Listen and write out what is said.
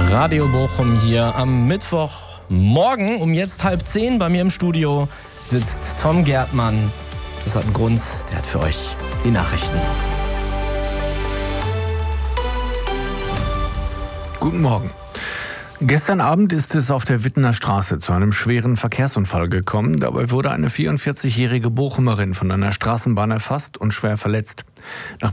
Radio Bochum hier am Mittwochmorgen um jetzt 9:30 bei mir im Studio sitzt Tom Gerdmann. Das hat einen Grund, der hat für euch die Nachrichten. Guten Morgen. Gestern Abend ist es auf der Wittener Straße zu einem schweren Verkehrsunfall gekommen. Dabei wurde eine 44-jährige Bochumerin von einer Straßenbahn erfasst und schwer verletzt. Nach